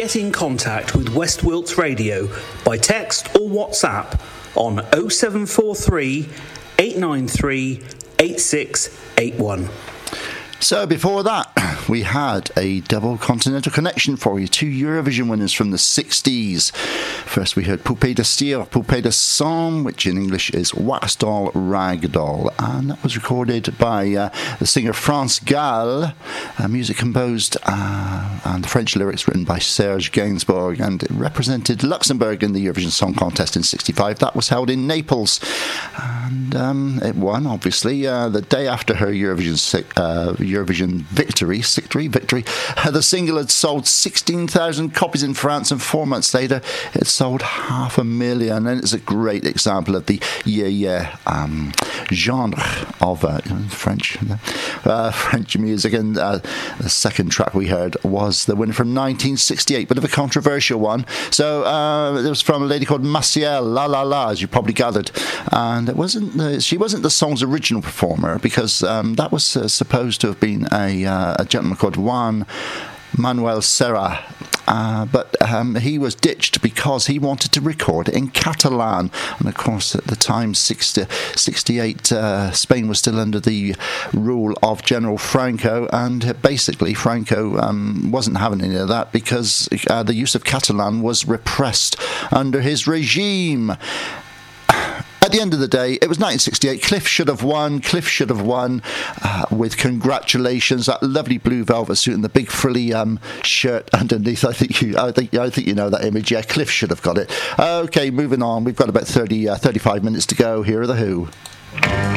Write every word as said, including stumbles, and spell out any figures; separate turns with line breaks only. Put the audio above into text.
get in contact with West Wilts Radio by text or WhatsApp on oh seven four three, eight nine three, eight six eight one.
So before that, we had a double continental connection for you. Two Eurovision winners from the sixties. First we heard Poupée de Cire, Poupée de Sang, which in English is Wax Doll, Rag Doll. And that was recorded by uh, the singer France Gall, uh, music composed uh, and the French lyrics written by Serge Gainsbourg, and it represented Luxembourg in the Eurovision Song Contest in sixty-five. That was held in Naples. And um, it won, obviously, uh, the day after her Eurovision uh, Eurovision victory, victory, victory. Uh, the single had sold sixteen thousand copies in France, and four months later it sold half a million. And it's a great example of the yeah yeah um, genre of uh, French uh, French music. And uh, the second track we heard was the winner from nineteen sixty-eight, bit of a controversial one. So uh, it was from a lady called Maciel, La La La, as you probably gathered, and it wasn't the, she wasn't the song's original performer, because um, that was uh, supposed to have been a, uh, a gentleman called Juan Manuel Serra, uh, but um, he was ditched because he wanted to record in Catalan. And of course, at the time, sixty, sixty-eight, uh, Spain was still under the rule of General Franco, and basically Franco um, wasn't having any of that, because uh, the use of Catalan was repressed under his regime. At the end of the day, it was nineteen sixty-eight. Cliff should have won. Cliff should have won uh, with congratulations. That lovely blue velvet suit and the big frilly um, shirt underneath. I think you, I think, I think you know that image. Yeah, Cliff should have got it. Okay, moving on. We've got about thirty, uh, thirty-five minutes to go. Here are the Who.